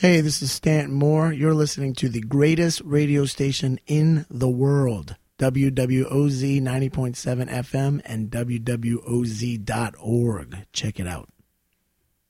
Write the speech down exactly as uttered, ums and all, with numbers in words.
Hey, this is Stanton Moore. You're listening to the greatest radio station in the world, W W O Z ninety point seven F M and W W O Z dot org. Check it out.